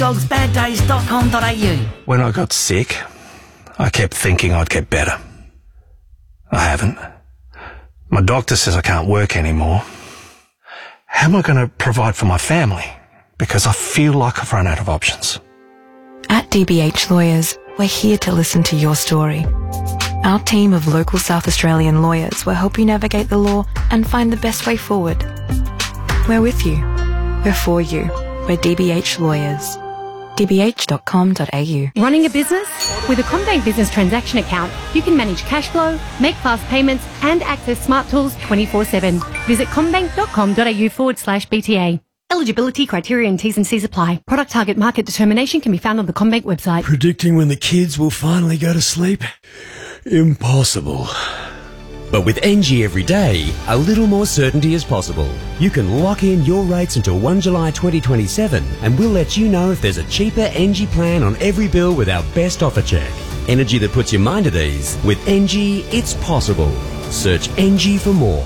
dogsbaddays.com.au. When I got sick, I kept thinking I'd get better. I haven't. My doctor says I can't work anymore. How am I going to provide for my family? Because I feel like I've run out of options. At DBH Lawyers, we're here to listen to your story. Our team of local South Australian lawyers will help you navigate the law and find the best way forward. We're with you. We're for you. We're DBH Lawyers. dbh.com.au. Running a business? With a CommBank Business Transaction Account, you can manage cash flow, make fast payments, and access smart tools 24/7. Visit commbank.com.au/BTA. Eligibility criteria and T's and C's apply. Product target market determination can be found on the CommBank website. Predicting when the kids will finally go to sleep? Impossible. But with NG every day, a little more certainty is possible. You can lock in your rates until 1 July 2027 and we'll let you know if there's a cheaper NG plan on every bill with our best offer check. Energy that puts your mind at ease. With NG, it's possible. Search NG for more.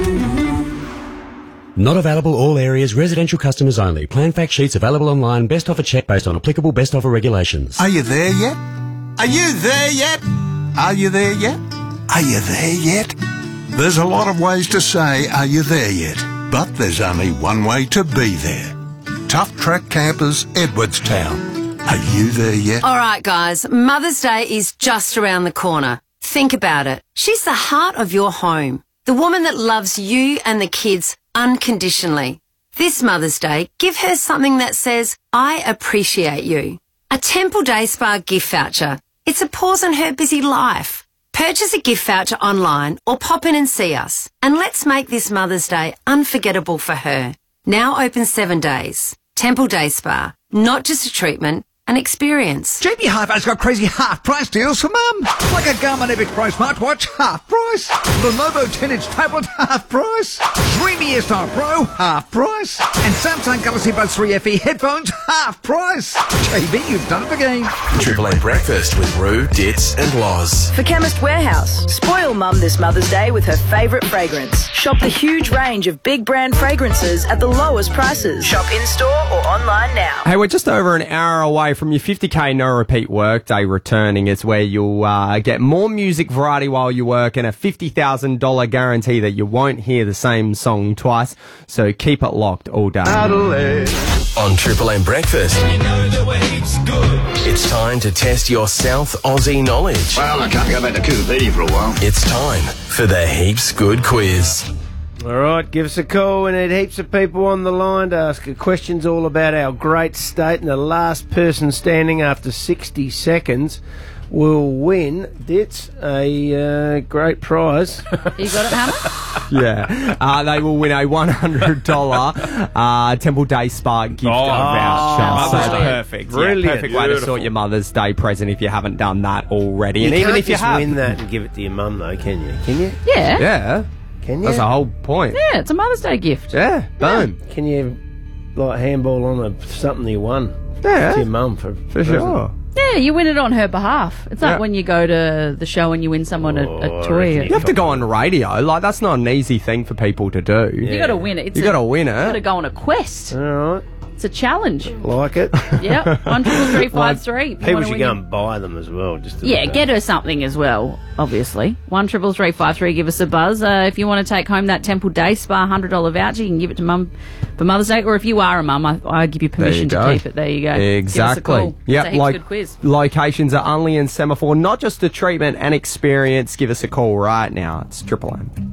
Not available all areas, residential customers only. Plan fact sheets available online, best offer check based on applicable best offer regulations. Are you there yet? Are you there yet? Are you there yet? Are you there yet? There's a lot of ways to say, are you there yet? But there's only one way to be there. Tough Track Campers, Edwardstown. Are you there yet? All right, guys, Mother's Day is just around the corner. Think about it. She's the heart of your home. The woman that loves you and the kids unconditionally. This Mother's Day, give her something that says, I appreciate you. A Temple Day Spa gift voucher. It's a pause in her busy life. Purchase a gift voucher online or pop in and see us. And let's make this Mother's Day unforgettable for her. Now open 7 days. Temple Day Spa. Not just a treatment, an experience. JB Hi-Fi's got crazy half-price deals for Mum. Like a Garmin Epic Pro smartwatch, half price. Lenovo 10-inch tablet, half price. Dreamy Star Pro, half price. And Samsung Galaxy Buds 3 FE headphones, half price. JB, you've done it again. Triple M Breakfast with Roo, Ditz and Loz. For Chemist Warehouse, spoil Mum this Mother's Day with her favourite fragrance. Shop the huge range of big brand fragrances at the lowest prices. Shop in-store or online now. Hey, we're just over an hour away from your 50k no repeat workday returning. It's where you'll get more music variety while you work and a $50,000 guarantee that you won't hear the same song twice. So keep it locked all day. Adelaide. On Triple M Breakfast, you know the wave's good. It's time to test your South Aussie knowledge. Well, I can't go back to Cooperative for a while. It's time for the Heaps Good Quiz. All right, give us a call. We need heaps of people on the line to ask questions all about our great state, and the last person standing after 60 seconds will win, Ditz, a great prize. You got it, Hannah? Yeah. They will win a $100 Temple Day Spa gift voucher. So perfect. Brilliant. Yeah, perfect way to sort your Mother's Day present if you haven't done that already. You and can't even if you just have, win that and give it to your mum, though, can you? Can you? Yeah. Yeah. Can you? That's the whole point. Yeah, it's a Mother's Day gift. Yeah, boom. Can you, like, handball on something you won? Yeah. To your mum for sure. Yeah, you win it on her behalf. It's like when you go to the show and you win someone a toy. You have to go on radio. Like, that's not an easy thing for people to do. You got to win it. You got to win it. You got to go on a quest. All right. It's a challenge. Like it. Yep. 13353. People should go and buy them as well. Get her something as well, obviously. 13353, give us a buzz. If you want to take home that Temple Day Spa $100 voucher, you can give it to Mum for Mother's Day. Or if you are a mum, I give you permission to keep it. There you go. Exactly. Yeah, it's a good quiz. Locations are only in Semaphore, not just a treatment and experience. Give us a call right now. It's Triple M.